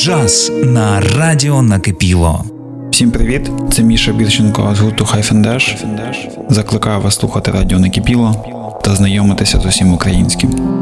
Джаз на радіо Накипіло. Всім привіт! Це Міша Бірченко з гурту Хайфендеш. Закликаю вас слухати радіо Накипіло та знайомитися з усім українським.